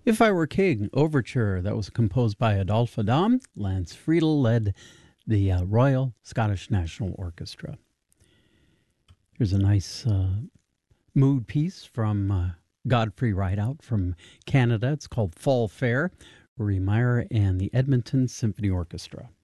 If I Were King Overture, that was composed by Adolphe Adam. Lance Friedel led the Royal Scottish National Orchestra. Here's a nice mood piece from Godfrey Rideout from Canada. It's called Fall Fair, Rory Meyer and the Edmonton Symphony Orchestra.